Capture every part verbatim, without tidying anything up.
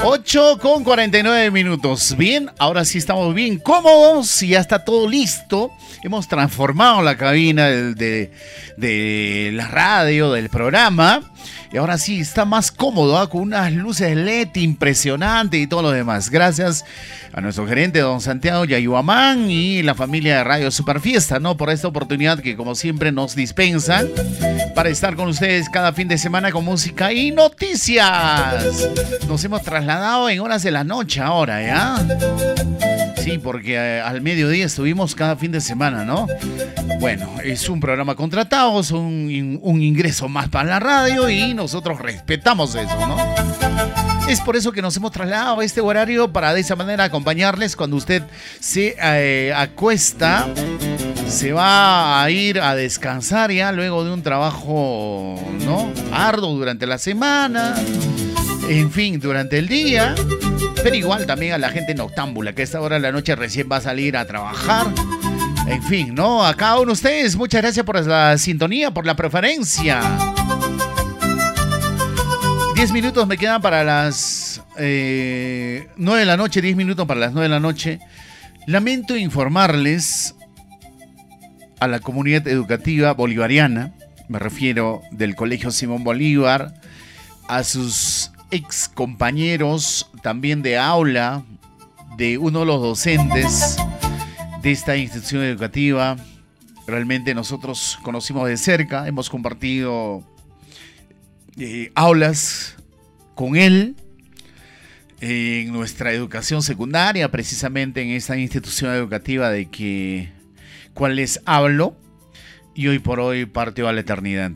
ocho con cuarenta y nueve minutos. Bien, ahora sí estamos bien cómodos y ya está todo listo. Hemos transformado la cabina de, de, de la radio, del programa. Y ahora sí está más cómodo, ¿eh? Con unas luces L E D impresionantes y todo lo demás. Gracias a nuestro gerente, don Santiago Yayuamán, y la familia de Radio Superfiesta, ¿no? Por esta oportunidad que, como siempre, nos dispensan para estar con ustedes cada fin de semana con música y noticias. Nos hemos trasladado en horas de la noche ahora, ¿ya? Sí, porque eh, al mediodía estuvimos cada fin de semana, ¿no? Bueno, es un programa contratado, es un, un ingreso más para la radio y nosotros respetamos eso, ¿no? Es por eso que nos hemos trasladado a este horario para de esa manera acompañarles cuando usted se eh, acuesta, se va a ir a descansar ya luego de un trabajo, ¿no? Arduo durante la semana, en fin, durante el día. Pero igual también a la gente noctámbula que a esta hora de la noche recién va a salir a trabajar. En fin, ¿no? A cada uno de ustedes, muchas gracias por la sintonía, por la preferencia. Diez minutos me quedan para las eh, nueve de la noche, diez minutos para las nueve de la noche. Lamento informarles a la comunidad educativa bolivariana, me refiero del Colegio Simón Bolívar, a sus ex compañeros también de aula, de uno de los docentes de esta institución educativa. Realmente nosotros conocimos de cerca, hemos compartido eh, aulas con él eh, en nuestra educación secundaria, precisamente en esta institución educativa de que cual les hablo, y hoy por hoy partió a la eternidad.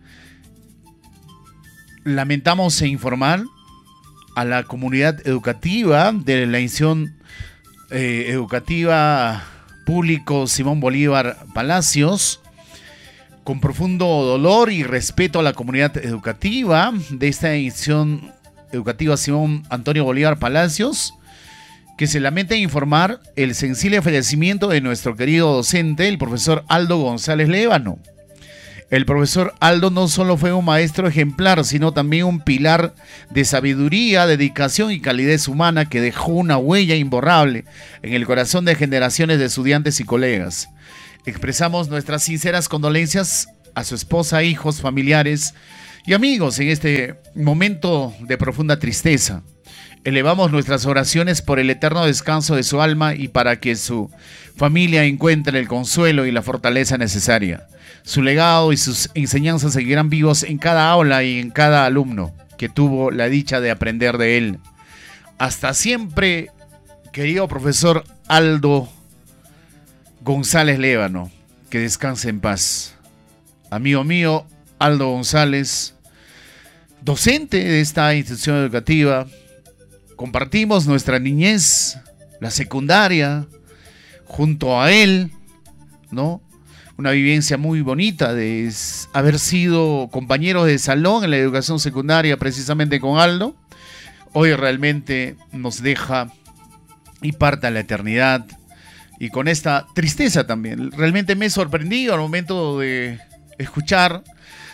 Lamentamos informar a la comunidad educativa de la institución eh, educativa público Simón Bolívar Palacios, con profundo dolor y respeto a la comunidad educativa de esta institución educativa Simón Antonio Bolívar Palacios, que se lamenta informar el sensible fallecimiento de nuestro querido docente, el profesor Aldo González Lévano. El profesor Aldo no solo fue un maestro ejemplar, sino también un pilar de sabiduría, dedicación y calidez humana que dejó una huella imborrable en el corazón de generaciones de estudiantes y colegas. Expresamos nuestras sinceras condolencias a su esposa, hijos, familiares y amigos en este momento de profunda tristeza. Elevamos nuestras oraciones por el eterno descanso de su alma y para que su familia encuentre el consuelo y la fortaleza necesaria. Su legado y sus enseñanzas seguirán vivos en cada aula y en cada alumno que tuvo la dicha de aprender de él. Hasta siempre, querido profesor Aldo González Lévano, que descanse en paz. Amigo mío, Aldo González, docente de esta institución educativa, compartimos nuestra niñez, la secundaria, junto a él, ¿no? Una vivencia muy bonita de haber sido compañeros de salón en la educación secundaria, precisamente con Aldo. Hoy realmente nos deja y parte a la eternidad. Y con esta tristeza también. Realmente me he sorprendido al momento de escuchar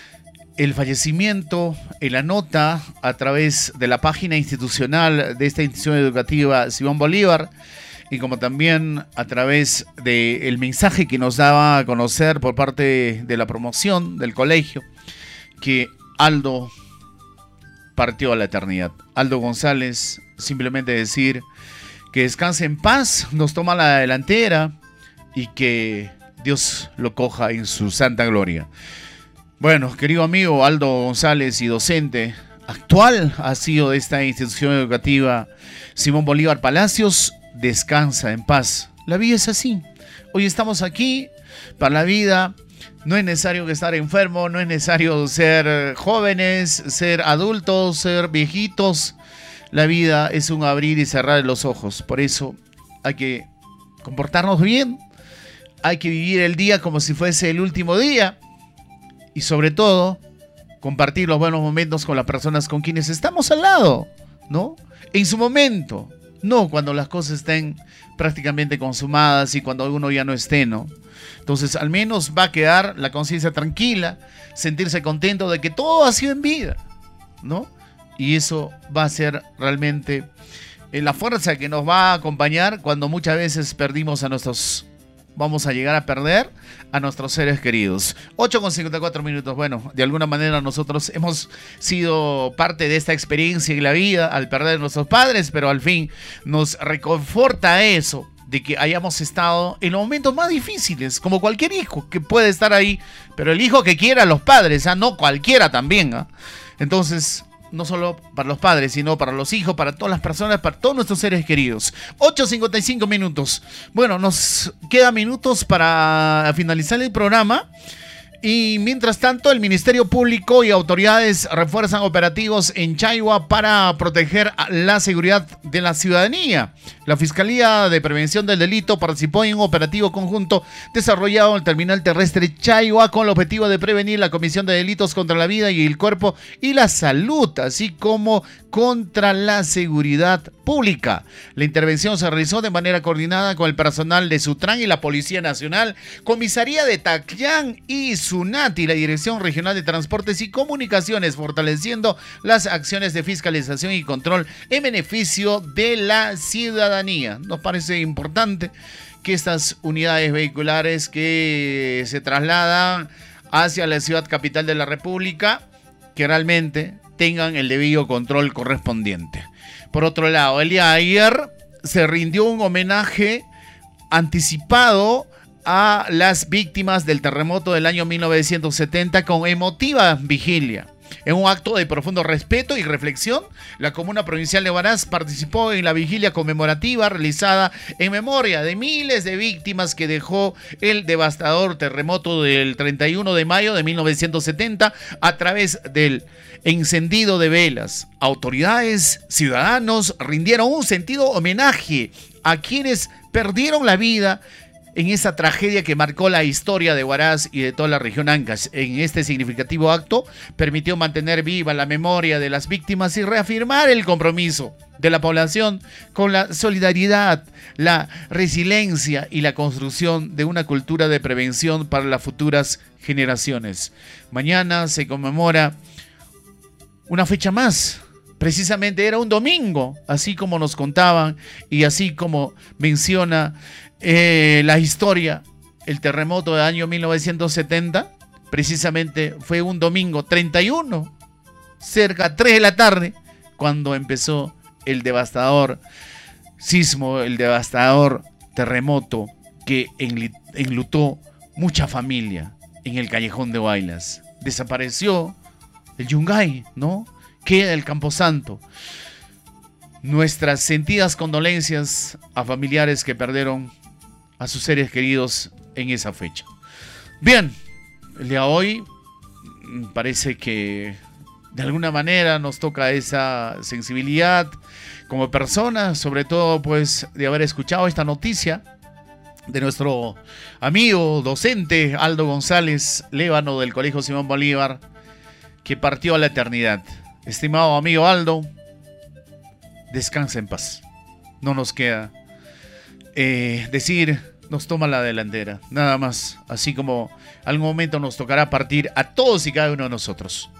el fallecimiento en la nota a través de la página institucional de esta institución educativa Simón Bolívar, y como también a través del mensaje que nos daba a conocer por parte de la promoción del colegio, que Aldo partió a la eternidad. Aldo González, simplemente decir que descanse en paz, nos toma la delantera y que Dios lo coja en su santa gloria. Bueno, querido amigo Aldo González y docente actual ha sido de esta institución educativa Simón Bolívar Palacios, descansa en paz. La vida es así. Hoy estamos aquí para la vida. No es necesario que estar enfermo, no es necesario ser jóvenes, ser adultos, ser viejitos. La vida es un abrir y cerrar los ojos. Por eso hay que comportarnos bien. Hay que vivir el día como si fuese el último día. Y sobre todo, compartir los buenos momentos con las personas con quienes estamos al lado, ¿no? En su momento. No cuando las cosas estén prácticamente consumadas y cuando uno ya no esté, ¿no? Entonces, al menos va a quedar la conciencia tranquila, sentirse contento de que todo ha sido en vida, ¿no? Y eso va a ser realmente eh, la fuerza que nos va a acompañar cuando muchas veces perdimos a nuestros... Vamos a llegar a perder a nuestros seres queridos. ocho con cincuenta y cuatro minutos. Bueno, de alguna manera nosotros hemos sido parte de esta experiencia en la vida al perder a nuestros padres, pero al fin nos reconforta eso, de que hayamos estado en los momentos más difíciles, como cualquier hijo que puede estar ahí, pero el hijo que quiera a los padres, ¿ah? No cualquiera también. ¿ah? Entonces... no solo para los padres, sino para los hijos, para todas las personas, para todos nuestros seres queridos. ocho cincuenta y cinco minutos. Bueno, nos quedan minutos para finalizar el programa. Y mientras tanto, el Ministerio Público y autoridades refuerzan operativos en Chaiwa para proteger la seguridad de la ciudadanía. La Fiscalía de Prevención del Delito participó en un operativo conjunto desarrollado en el terminal terrestre Chaiwa con el objetivo de prevenir la comisión de delitos contra la vida y el cuerpo y la salud, así como contra la seguridad pública. La intervención se realizó de manera coordinada con el personal de Sutran y la Policía Nacional, Comisaría de Taclán y SUNAT y la Dirección Regional de Transportes y Comunicaciones, fortaleciendo las acciones de fiscalización y control en beneficio de la ciudadanía. Nos parece importante que estas unidades vehiculares que se trasladan hacia la ciudad capital de la República, que realmente tengan el debido control correspondiente. Por otro lado, el día de ayer se rindió un homenaje anticipado a las víctimas del terremoto del año mil novecientos setenta con emotiva vigilia. En un acto de profundo respeto y reflexión, la Comuna Provincial de Huaraz participó en la vigilia conmemorativa realizada en memoria de miles de víctimas que dejó el devastador terremoto del treinta y uno de mayo de mil novecientos setenta a través del encendido de velas. Autoridades, ciudadanos rindieron un sentido homenaje a quienes perdieron la vida en esa tragedia que marcó la historia de Huaraz y de toda la región Ancash. En este significativo acto permitió mantener viva la memoria de las víctimas y reafirmar el compromiso de la población con la solidaridad, la resiliencia y la construcción de una cultura de prevención para las futuras generaciones. Mañana se conmemora una fecha más. Precisamente era un domingo, así como nos contaban y así como menciona eh, la historia. El terremoto del año mil novecientos setenta precisamente fue un domingo treinta y uno, cerca de tres de la tarde, cuando empezó el devastador sismo, el devastador terremoto que enlutó mucha familia en el Callejón de Huaylas. Desapareció el Yungay, ¿no? Queda el Camposanto. Nuestras sentidas condolencias a familiares que perdieron a sus seres queridos en esa fecha. Bien, el día de hoy parece que de alguna manera nos toca esa sensibilidad como personas, sobre todo pues de haber escuchado esta noticia de nuestro amigo docente Aldo González Lévano del Colegio Simón Bolívar, que partió a la eternidad. Estimado amigo Aldo, descansa en paz. No nos queda eh, decir, nos toma la delantera, nada más. Así como algún momento nos tocará partir a todos y cada uno de nosotros.